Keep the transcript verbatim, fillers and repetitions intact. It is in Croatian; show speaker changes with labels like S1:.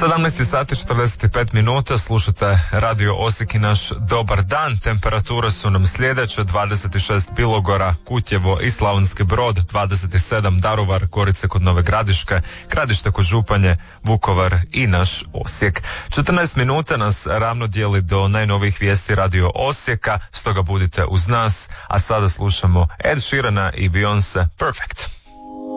S1: sedamnaest sati četrdeset pet minuta, slušate Radio Osijek i naš dobar dan. Temperature su nam sljedeće: dvadeset šest Bilogora, Kutjevo i Slavonski Brod, dvadeset sedam Daruvar, Gorice kod Nove Gradiške, Gradište kod Županje, Vukovar i naš Osijek. četrnaest minuta nas ravno dijeli do najnovijih vijesti Radio Osijeka, stoga budite uz nas, a sada slušamo Ed Sheerana i Beyoncé Perfect.